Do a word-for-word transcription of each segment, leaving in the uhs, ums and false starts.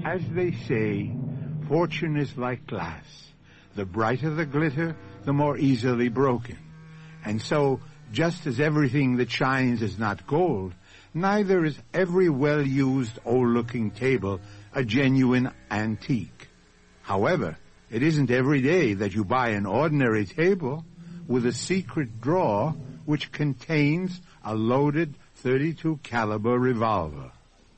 As they say, fortune is like glass. The brighter the glitter, the more easily broken. And so, just as everything that shines is not gold, neither is every well-used, old-looking table a genuine antique. However, it isn't every day that you buy an ordinary table with a secret drawer which contains a loaded thirty-two caliber revolver.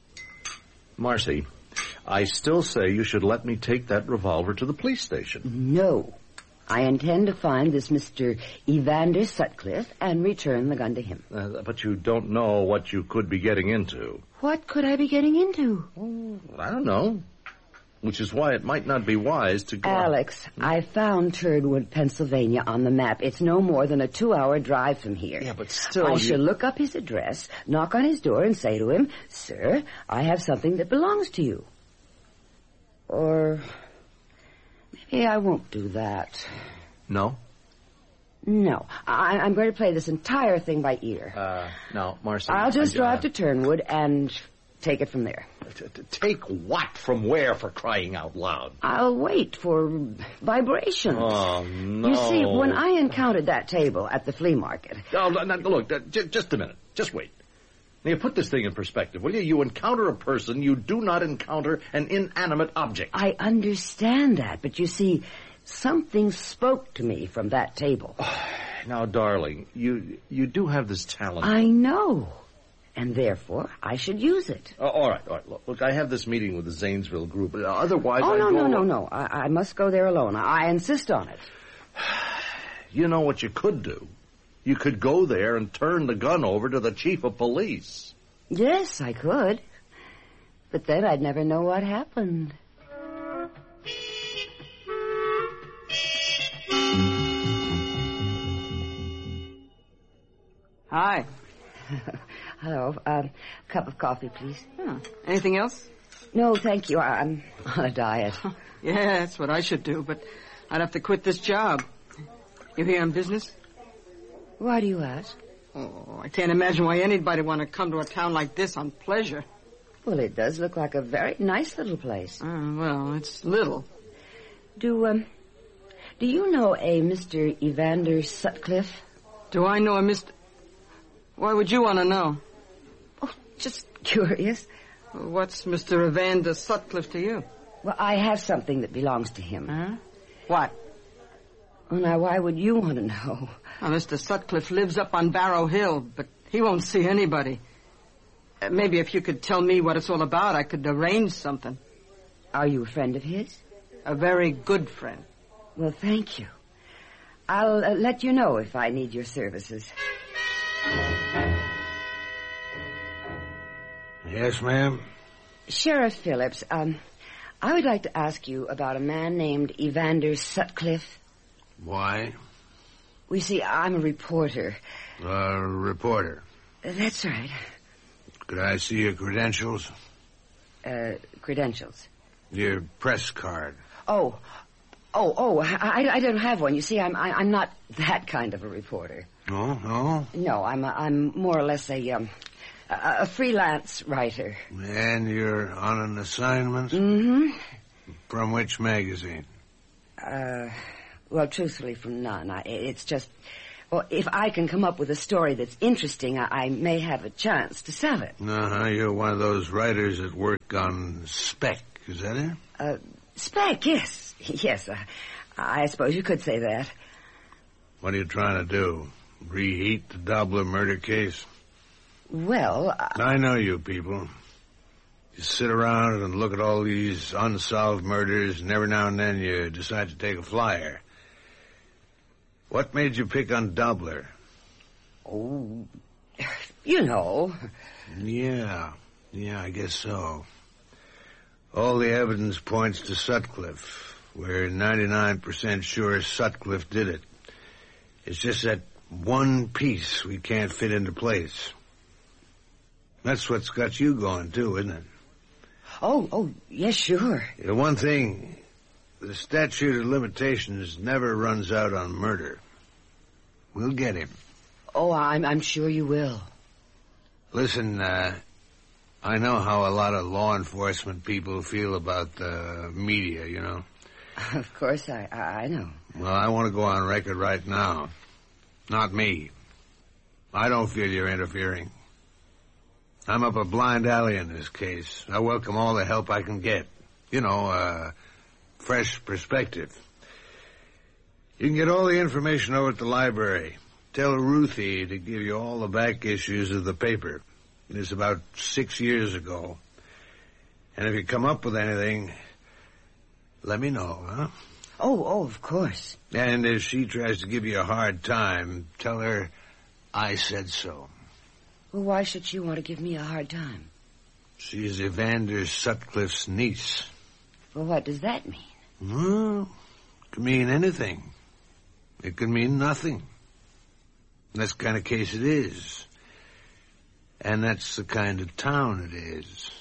Marcy, I still say you should let me take that revolver to the police station. No. I intend to find this Mister Evander Sutcliffe and return the gun to him. Uh, but you don't know what you could be getting into. What could I be getting into? Oh, I don't know. Which is why it might not be wise to go... Alex, I found Turdwood, Pennsylvania on the map. It's no more than a two-hour drive from here. Yeah, but still... I you... shall look up his address, knock on his door, and say to him, "Sir, I have something that belongs to you." Or... maybe I won't do that. No? No. I, I'm going to play this entire thing by ear. Uh, no, Marcy... I'll just I, drive uh, to Turnwood and take it from there. T- t- take what from where, for crying out loud? I'll wait for vibrations. Oh, no. You see, when I encountered that table at the flea market... Oh, no, no, look, uh, j- just a minute. Just wait. Now, you put this thing in perspective, will you? You encounter a person, you do not encounter an inanimate object. I understand that, but you see, something spoke to me from that table. Now, darling, you you do have this talent. I know, and therefore I should use it. Uh, all right, all right. Look, look, I have this meeting with the Zanesville group. Uh, otherwise, Oh, I no, go... no, no, no. I, I must go there alone. I insist on it. You know what you could do? You could go there and turn the gun over to the chief of police. Yes, I could. But then I'd never know what happened. Hi. Hello. Um, cup of coffee, please. Oh, anything else? No, thank you. I'm on a diet. Yeah, that's what I should do, but I'd have to quit this job. You here on business? Why do you ask? Oh, I can't imagine why anybody want to come to a town like this on pleasure. Well, it does look like a very nice little place. Uh, well, it's little. Do, um, do you know a Mister Evander Sutcliffe? Do I know a Mister... Why would you want to know? Oh, just curious. What's Mister Evander Sutcliffe to you? Well, I have something that belongs to him. Huh? What? Well, now, why would you want to know? Well, Mister Sutcliffe lives up on Barrow Hill, but he won't see anybody. Uh, maybe if you could tell me what it's all about, I could arrange something. Are you a friend of his? A very good friend. Well, thank you. I'll uh, let you know if I need your services. Yes, ma'am? Sheriff Phillips, um, I would like to ask you about a man named Evander Sutcliffe. Why? We see, I'm a reporter. A reporter. Uh, that's right. Could I see your credentials? Uh, credentials. Your press card. Oh, oh, oh, I, I don't have one. You see, I'm I, I'm not that kind of a reporter. No, no? No, I'm a, I'm more or less a, um, a, a freelance writer. And you're on an assignment? Mm-hmm. From which magazine? Uh, well, truthfully, from none. I, it's just, well, if I can come up with a story that's interesting, I, I may have a chance to sell it. Uh-huh, you're one of those writers that work on spec, is that it? Uh, spec, yes. Yes, uh, I suppose you could say that. What are you trying to do? Reheat the Dobler murder case? Well, I... I know you people. You sit around and look at all these unsolved murders, and every now and then you decide to take a flyer. What made you pick on Dobler? Oh, you know. Yeah, yeah, I guess so. All the evidence points to Sutcliffe. We're ninety-nine percent sure Sutcliffe did it. It's just that one piece we can't fit into place. That's what's got you going, too, isn't it? Oh, oh, yes, sure. The one thing, the statute of limitations never runs out on murder. We'll get him. Oh, I'm, I'm sure you will. Listen, uh, I know how a lot of law enforcement people feel about the media, you know. Of course, I, I, I know. Well, I want to go on record right now. Not me. I don't feel you're interfering. I'm up a blind alley in this case. I welcome all the help I can get. You know, uh, fresh perspective. You can get all the information over at the library. Tell Ruthie to give you all the back issues of the paper. It's about six years ago. And if you come up with anything, let me know, huh? Oh, oh, of course. And if she tries to give you a hard time, tell her I said so. Well, why should she want to give me a hard time? She's Evander Sutcliffe's niece. Well, what does that mean? Well, it could mean anything. It could mean nothing. That's the kind of case it is. And that's the kind of town it is.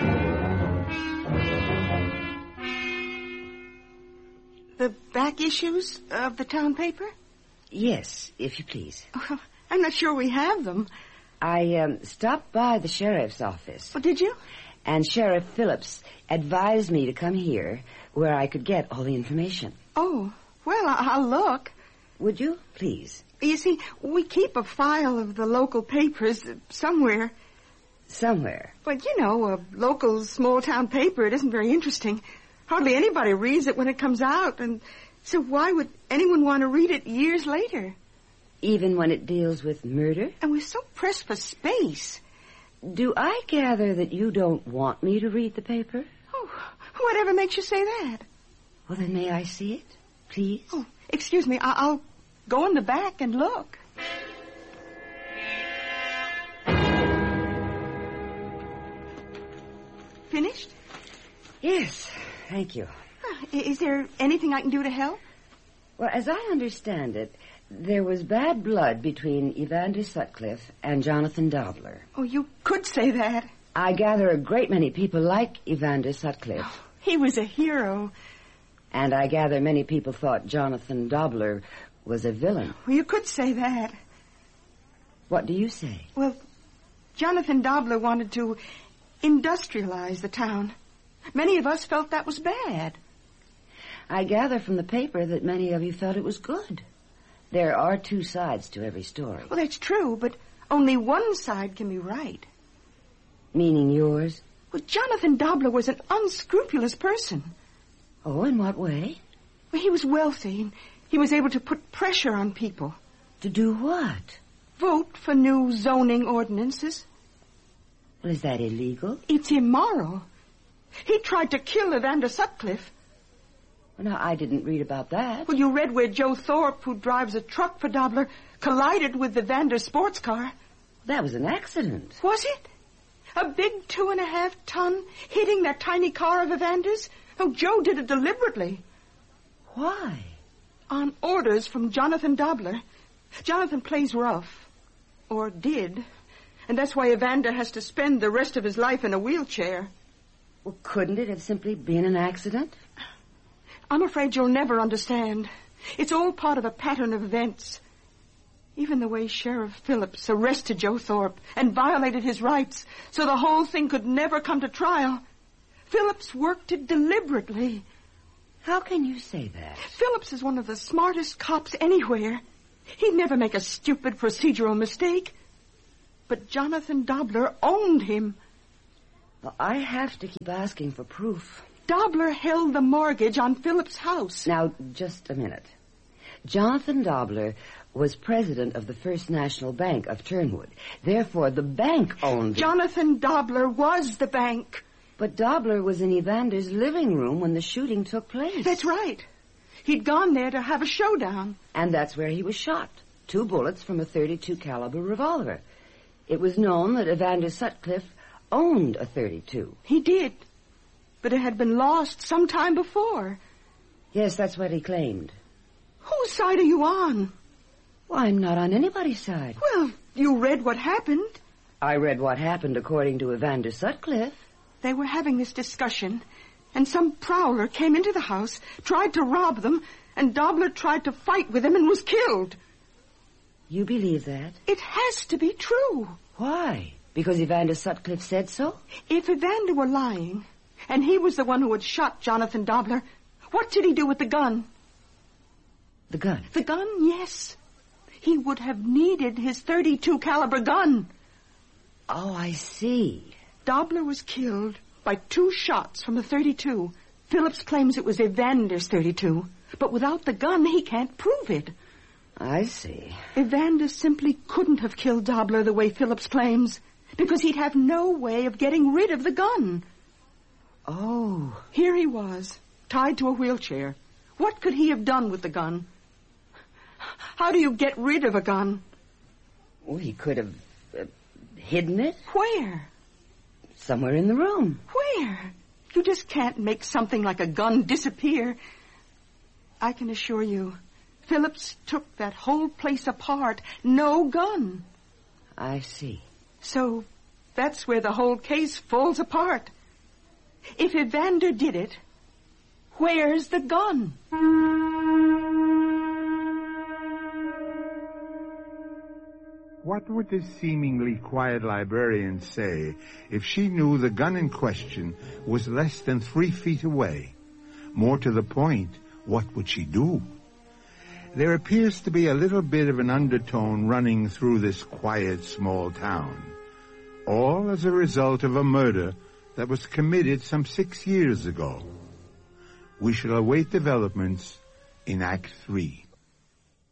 The back issues of the town paper? Yes, if you please. Oh, I'm not sure we have them. I um, stopped by the sheriff's office. Oh, did you? And Sheriff Phillips advised me to come here where I could get all the information. Oh, well, I'll look. Would you, please? You see, we keep a file of the local papers somewhere. Somewhere? But, you know, a local small-town paper, it isn't very interesting. Hardly anybody reads it when it comes out, and so why would anyone want to read it years later? Even when it deals with murder? And we're so pressed for space. Do I gather that you don't want me to read the paper? Oh, whatever makes you say that? Well, then may I see it, please? Oh, excuse me, I- I'll go in the back and look. Finished? Yes, thank you. Uh, is there anything I can do to help? Well, as I understand it, there was bad blood between Evander Sutcliffe and Jonathan Dobler. Oh, you could say that. I gather a great many people like Evander Sutcliffe. Oh, he was a hero. And I gather many people thought Jonathan Dobler was a villain. Well, you could say that. What do you say? Well, Jonathan Dobler wanted to industrialize the town. Many of us felt that was bad. I gather from the paper that many of you felt it was good. There are two sides to every story. Well, that's true, but only one side can be right. Meaning yours? Well, Jonathan Dobler was an unscrupulous person. Oh, in what way? Well, he was wealthy, and he was able to put pressure on people. To do what? Vote for new zoning ordinances. Well, is that illegal? It's immoral. He tried to kill Evander Sutcliffe. Well, now, I didn't read about that. Well, you read where Joe Thorpe, who drives a truck for Dobler, collided with Evander's sports car. That was an accident. Was it? A big two and a half ton hitting that tiny car of Evander's? Oh, Joe did it deliberately. Why? On orders from Jonathan Dobler. Jonathan plays rough. Or did. And that's why Evander has to spend the rest of his life in a wheelchair. Well, couldn't it have simply been an accident? I'm afraid you'll never understand. It's all part of a pattern of events. Even the way Sheriff Phillips arrested Joe Thorpe and violated his rights so the whole thing could never come to trial. Phillips worked it deliberately. How can you say that? Phillips is one of the smartest cops anywhere. He'd never make a stupid procedural mistake. But Jonathan Dobler owned him. Well, I have to keep asking for proof. Dobler held the mortgage on Phillips' house. Now, just a minute. Jonathan Dobler was president of the First National Bank of Turnwood. Therefore, the bank owned it. Jonathan Dobler was the bank. But Dobler was in Evander's living room when the shooting took place. That's right. He'd gone there to have a showdown. And that's where he was shot. Two bullets from a thirty-two caliber revolver. It was known that Evander Sutcliffe owned a thirty-two. He did. But it had been lost some time before. Yes, that's what he claimed. Whose side are you on? Well, I'm not on anybody's side. Well, you read what happened. I read what happened according to Evander Sutcliffe. They were having this discussion, and some prowler came into the house, tried to rob them, and Dobler tried to fight with him and was killed. You believe that? It has to be true. Why? Because Evander Sutcliffe said so? If Evander were lying, and he was the one who had shot Jonathan Dobler, what did he do with the gun? The gun? The gun, yes. He would have needed his thirty-two caliber gun. Oh, I see. Dobler was killed by two shots from the thirty-two. Phillips claims it was Evander's thirty-two, but without the gun, he can't prove it. I see. Evander simply couldn't have killed Dobler the way Phillips claims, because he'd have no way of getting rid of the gun. Oh. Here he was, tied to a wheelchair. What could he have done with the gun? How do you get rid of a gun? Oh, he could have uh, hidden it. Where? Somewhere in the room. Where? You just can't make something like a gun disappear. I can assure you, Phillips took that whole place apart. No gun. I see. So that's where the whole case falls apart. If Evander did it, where's the gun? What would this seemingly quiet librarian say if she knew the gun in question was less than three feet away? More to the point, what would she do? There appears to be a little bit of an undertone running through this quiet small town, all as a result of a murder that was committed some six years ago. We shall await developments in Act Three.